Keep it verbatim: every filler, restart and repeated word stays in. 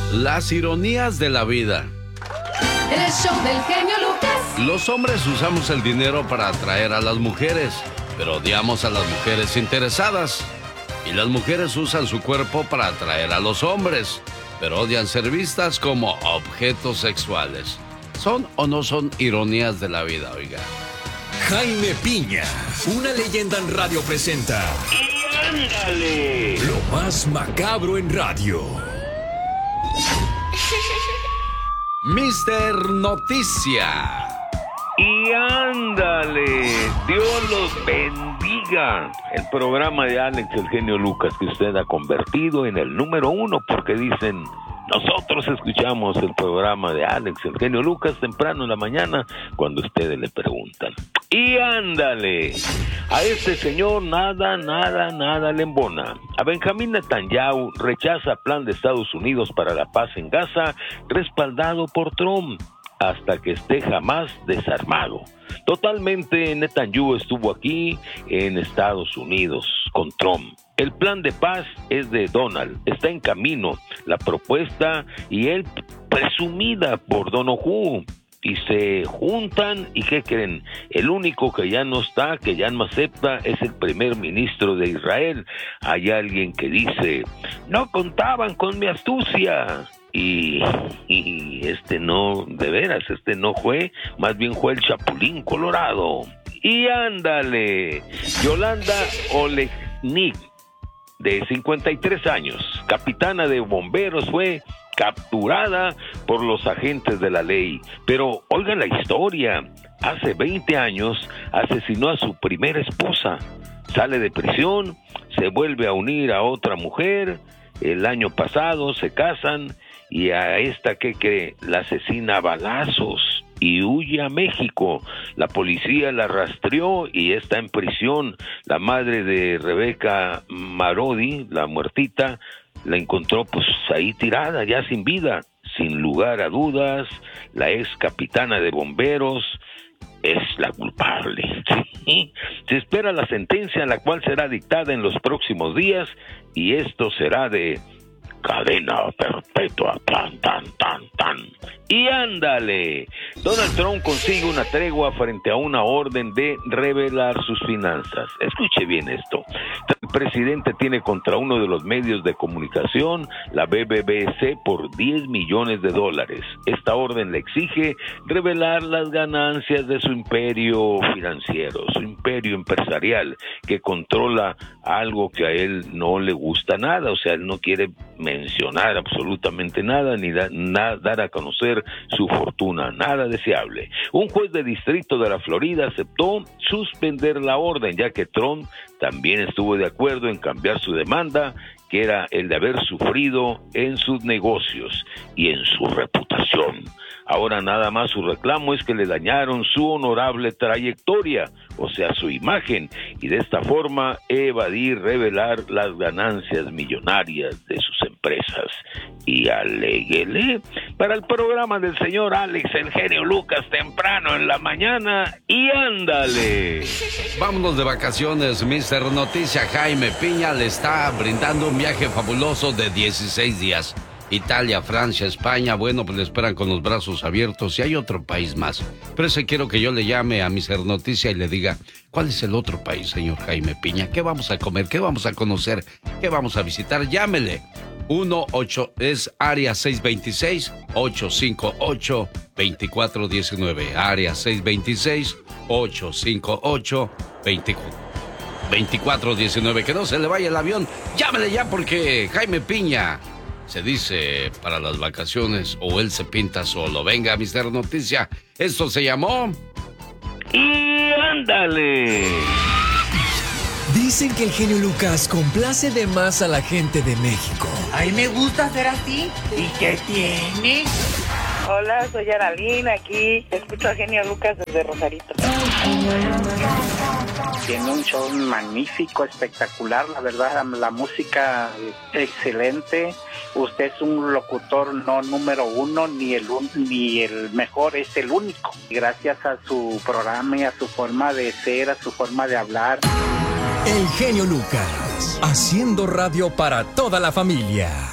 Las ironías de la vida. El show del genio Lucas. Los hombres usamos el dinero para atraer a las mujeres, pero odiamos a las mujeres interesadas. Y las mujeres usan su cuerpo para atraer a los hombres, pero odian ser vistas como objetos sexuales. ¿Son o no son ironías de la vida, oiga? Jaime Piña, una leyenda en radio presenta. ¡Y ándale! Lo más macabro en radio. mister Noticia. ¡Y ándale! Dios los bendiga. El programa de Alex, el genio Lucas, que usted ha convertido en el número uno, porque dicen... Nosotros escuchamos el programa de Alex, el genio Lucas, temprano en la mañana, cuando ustedes le preguntan. ¡Y ándale! A este señor nada, nada, nada le embona. A Benjamín Netanyahu rechaza plan de Estados Unidos para la paz en Gaza, respaldado por Trump, hasta que esté jamás desarmado. Totalmente, Netanyahu estuvo aquí en Estados Unidos con Trump. El plan de paz es de Donald, está en camino la propuesta y él presumida por Donoghue. Y se juntan, ¿y qué creen? El único que ya no está, que ya no acepta, es el primer ministro de Israel. Hay alguien que dice, no contaban con mi astucia. Y, y este no, de veras, este no fue, más bien fue el Chapulín Colorado. Y ándale, Yolanda Olegnik, de cincuenta y tres años, capitana de bomberos, fue capturada por los agentes de la ley. Pero oigan la historia, hace veinte años asesinó a su primera esposa, sale de prisión, se vuelve a unir a otra mujer, el año pasado se casan y a esta, ¿qué cree? La asesina a balazos y huye a México. La policía la rastreó y está en prisión. La madre de Rebeca Marodi, la muertita, la encontró pues ahí tirada, ya sin vida. Sin lugar a dudas, la ex capitana de bomberos es la culpable. ¿Sí? Se espera la sentencia, la cual será dictada en los próximos días, y esto será de cadena perpetua, tan, tan, tan, tan. Y ándale, Donald Trump consigue una tregua frente a una orden de revelar sus finanzas. Escuche bien esto. El presidente tiene contra uno de los medios de comunicación, la B B C, por diez millones de dólares. Esta orden le exige revelar las ganancias de su imperio financiero, su imperio empresarial, que controla algo que a él no le gusta nada. O sea, él no quiere mencionar absolutamente nada, ni da, na, dar a conocer su fortuna, nada deseable. Un juez de distrito de la Florida aceptó suspender la orden, ya que Trump también estuvo de acuerdo en cambiar su demanda, que era el de haber sufrido en sus negocios y en su reputación. Ahora nada más su reclamo es que le dañaron su honorable trayectoria, o sea, su imagen, y de esta forma evadir revelar las ganancias millonarias de sus empresas. Y aléguele para el programa del señor Alex, el genio Lucas, temprano en la mañana, y ándale. Vámonos de vacaciones, mister Noticia. Jaime Piña le está brindando un viaje fabuloso de dieciséis días. Italia, Francia, España, bueno, pues le esperan con los brazos abiertos, y hay otro país más. Pero ese quiero que yo le llame a mister Noticia y le diga, ¿cuál es el otro país, señor Jaime Piña? ¿Qué vamos a comer? ¿Qué vamos a conocer? ¿Qué vamos a visitar? Llámele. uno ocho es área seis dos seis, ocho cinco ocho, dos cuatro uno nueve. Área seis dos seis, ocho cinco ocho, dos cuatro uno nueve. Que no se le vaya el avión. Llámele ya, porque Jaime Piña se dice para las vacaciones, o él se pinta solo. Venga, mister Noticia, esto se llamó... ¡Y ándale! Dicen que el genio Lucas complace de más a la gente de México. Ay, me gusta ser así. ¿Y qué tiene? Hola, soy Aralín, aquí escucho a genio Lucas desde Rosarito. Tiene un show magnífico, espectacular, la verdad, la música excelente. Usted es un locutor no número uno, ni el, ni el mejor, es el único. Gracias a su programa y a su forma de ser, a su forma de hablar. El genio Lucas, haciendo radio para toda la familia.